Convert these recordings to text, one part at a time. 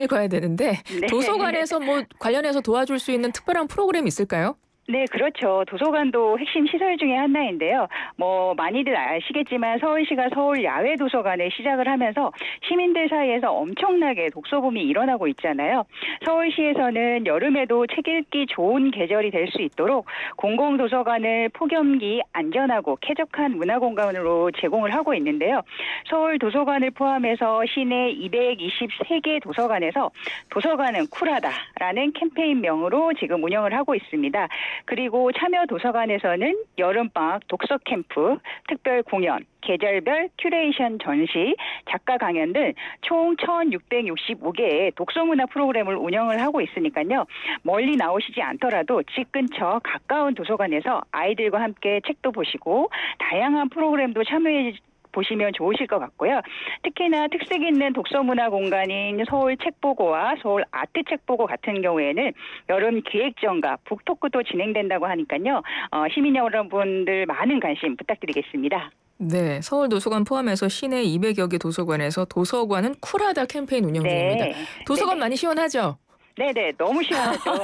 가야 되는데 네. 도서관에서 뭐 관련해서 도와줄 수 있는 특별한 프로그램이 있을까요? 네, 그렇죠. 도서관도 핵심 시설 중에 하나인데요. 뭐 많이들 아시겠지만 서울시가 서울 야외 도서관을 시작을 하면서 시민들 사이에서 엄청나게 독서붐이 일어나고 있잖아요. 서울시에서는 여름에도 책 읽기 좋은 계절이 될 수 있도록 공공도서관을 폭염기 안전하고 쾌적한 문화공간으로 제공을 하고 있는데요. 서울 도서관을 포함해서 시내 223개 도서관에서 도서관은 쿨하다라는 캠페인명으로 지금 운영을 하고 있습니다. 그리고 참여 도서관에서는 여름방학 독서 캠프, 특별 공연, 계절별 큐레이션 전시, 작가 강연 등 총 1,665개의 독서문화 프로그램을 운영을 하고 있으니까요. 멀리 나오시지 않더라도 집 근처 가까운 도서관에서 아이들과 함께 책도 보시고 다양한 프로그램도 참여해 보시면 좋으실 것 같고요. 특히나 특색 있는 독서문화 공간인 서울 책보고와 서울 아트 책보고 같은 경우에는 여름 기획전과 북토크도 진행된다고 하니까요. 시민 여러분들 많은 관심 부탁드리겠습니다. 네, 서울 도서관 포함해서 시내 200여 개 도서관에서 도서관은 쿨하다 캠페인 운영 중입니다. 네, 도서관 네네. 많이 시원하죠? 네네, 너무 시원하죠.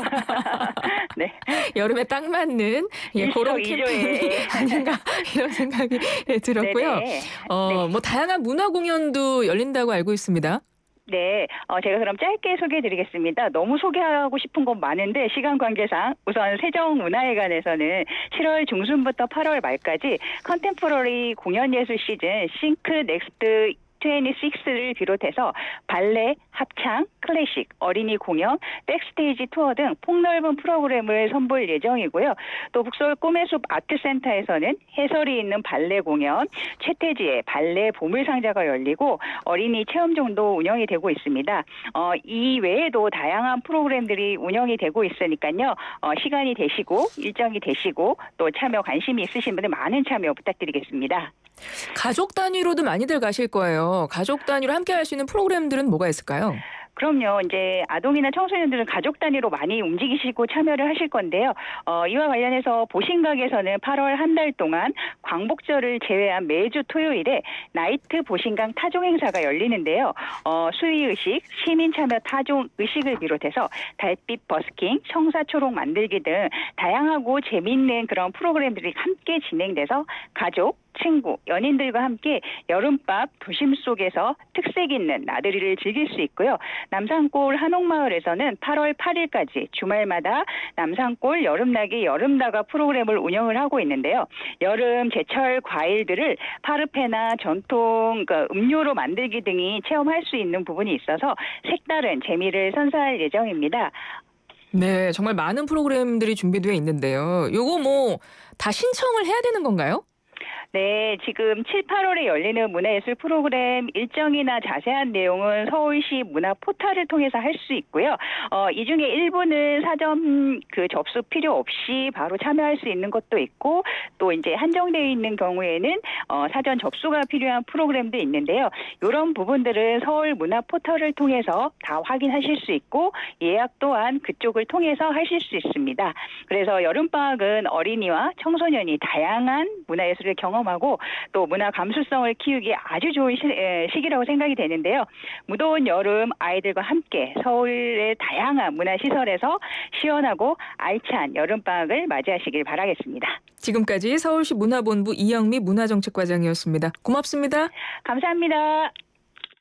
네, 여름에 딱 맞는 그런 캠페인이 일석이조의 아닌가 이런 생각이 들었고요. 네네. 네. 뭐 다양한 문화 공연도 열린다고 알고 있습니다. 네, 제가 그럼 짧게 소개해드리겠습니다. 너무 소개하고 싶은 건 많은데 시간 관계상 우선 세종문화회관에서는 7월 중순부터 8월 말까지 컨템포러리 공연예술 시즌 싱크 넥스트 26를 비롯해서 발레, 합창, 클래식, 어린이 공연, 백스테이지 투어 등 폭넓은 프로그램을 선보일 예정이고요. 또 북서울 꿈의 숲 아트센터에서는 해설이 있는 발레 공연, 최태지의 발레 보물상자가 열리고 어린이 체험존도 운영이 되고 있습니다. 이 외에도 다양한 프로그램들이 운영이 되고 있으니까요. 시간이 되시고 일정이 되시고 또 참여 관심이 있으신 분들 많은 참여 부탁드리겠습니다. 가족 단위로도 많이들 가실 거예요. 가족 단위로 함께 할 수 있는 프로그램들은 뭐가 있을까요? 그럼요. 이제 아동이나 청소년들은 가족 단위로 많이 움직이시고 참여를 하실 건데요. 이와 관련해서 보신각에서는 8월 한 달 동안 광복절을 제외한 매주 토요일에 나이트 보신각 타종 행사가 열리는데요. 수의의식, 시민 참여 타종 의식을 비롯해서 달빛 버스킹, 청사초록 만들기 등 다양하고 재미있는 그런 프로그램들이 함께 진행돼서 가족, 친구, 연인들과 함께 여름밤 도심 속에서 특색 있는 나들이를 즐길 수 있고요. 남산골 한옥마을에서는 8월 8일까지 주말마다 남산골 여름나기 여름다가 프로그램을 운영을 하고 있는데요. 여름 제철 과일들을 파르페나 전통 음료로 만들기 등이 체험할 수 있는 부분이 있어서 색다른 재미를 선사할 예정입니다. 네, 정말 많은 프로그램들이 준비되어 있는데요. 요거 뭐 다 신청을 해야 되는 건가요? 네, 지금 7, 8월에 열리는 문화예술 프로그램 일정이나 자세한 내용은 서울시 문화 포털을 통해서 할 수 있고요. 이 중에 일부는 사전 접수 필요 없이 바로 참여할 수 있는 것도 있고 또 이제 한정되어 있는 경우에는 사전 접수가 필요한 프로그램도 있는데요. 이런 부분들은 서울 문화 포털을 통해서 다 확인하실 수 있고 예약 또한 그쪽을 통해서 하실 수 있습니다. 그래서 여름방학은 어린이와 청소년이 다양한 문화예술을 경험하고 또 문화 감수성을 키우기에 아주 좋은 시기라고 생각이 되는데요. 무더운 여름 아이들과 함께 서울의 다양한 문화시설에서 시원하고 알찬 여름방학을 맞이하시길 바라겠습니다. 지금까지 서울시 문화본부 이영미 문화정책과장이었습니다. 고맙습니다. 감사합니다.